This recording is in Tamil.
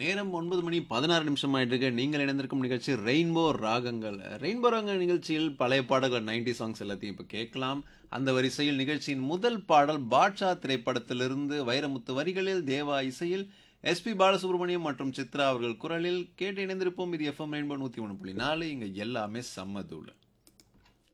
நேரம் 9 மணி 16 நிமிஷம் ஆயிட்டிருக்கு. நீங்கள் இணைந்திருக்கும் நிகழ்ச்சி ரெயின்போ ராகங்கள். ரெயின்போ ராகங்கள் நிகழ்ச்சியில் பழைய பாடல்கள் 90 சாங்ஸ் எல்லாத்தையும் இப்ப கேட்கலாம். அந்த வரிசையில் நிகழ்ச்சியின் முதல் பாடல் பாட்ஷா திரைப்படத்திலிருந்து வைரமுத்து வரிகளில், தேவா இசையில், எஸ்பி பாலசுப்ரமணியம் மற்றும் சித்ரா அவர்கள் குரலில் கேட்டு இணைந்திருப்போம். இது எஃப்எம் ரெயின்போ 101.4. இங்க எல்லாமே செம்ம தூளு.